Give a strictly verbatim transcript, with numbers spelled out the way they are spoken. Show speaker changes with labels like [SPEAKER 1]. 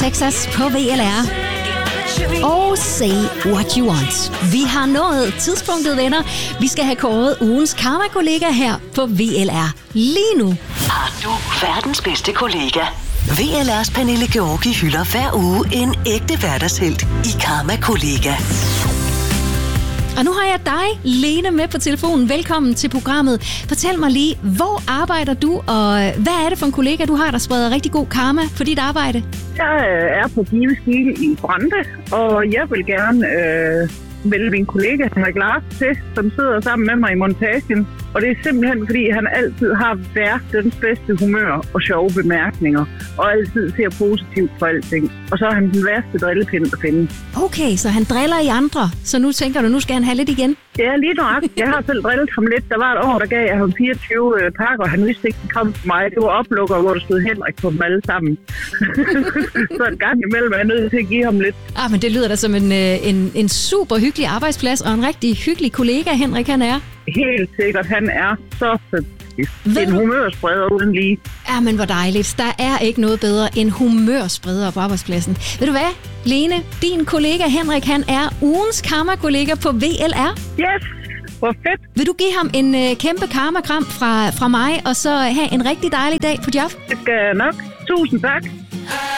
[SPEAKER 1] Texas på V L R. Og Say What You Want. Vi har nået tidspunktet, venner. Vi skal have kåret ugens karma-kollega her på V L R. Lige nu.
[SPEAKER 2] Har du verdens bedste kollega? V L R's Pernille Georgi hylder hver uge en ægte hverdagshelt i Karma-kollega.
[SPEAKER 1] Og nu har jeg dig, Lene, med på telefonen. Velkommen til programmet. Fortæl mig lige, hvor arbejder du, og hvad er det for en kollega, du har, der spreder rigtig god karma for dit arbejde?
[SPEAKER 3] Jeg er på Give Stil i Brande, og jeg vil gerne øh, vælge min kollega Henrik Lars til, som sidder sammen med mig i montagen. Og det er simpelthen, fordi han altid har verdens bedste humør og sjove bemærkninger, og altid ser positivt på alting. Og så er han den værste drillepind at finde.
[SPEAKER 1] Okay, så han driller i andre, så nu tænker du, nu skal han have lidt igen?
[SPEAKER 3] Ja, lige nok. Jeg har selv drillet ham lidt. Der var et år, der gav jeg ham fireogtyve øh, pakker, og han vidste ikke, de kom på mig. Det var oplukker, hvor der stod Henrik på dem alle sammen. Så en gang imellem er jeg nødt til at give ham lidt.
[SPEAKER 1] Ah, men det lyder da som en, en, en super hyggelig arbejdsplads, og en rigtig hyggelig kollega, Henrik han er.
[SPEAKER 3] Helt sikkert, han er så fantastisk. En humørspreder uden lige.
[SPEAKER 1] Ja, men hvor dejligt. Der er ikke noget bedre end humørspreder på arbejdspladsen. Ved du hvad, Lene? Din kollega Henrik, han er ugens karma-kollega på V L R.
[SPEAKER 3] Yes, hvor fedt.
[SPEAKER 1] Vil du give ham en øh, kæmpe karma-kram fra, fra mig, og så have en rigtig dejlig dag på job?
[SPEAKER 3] Det skal jeg nok. Tusind tak.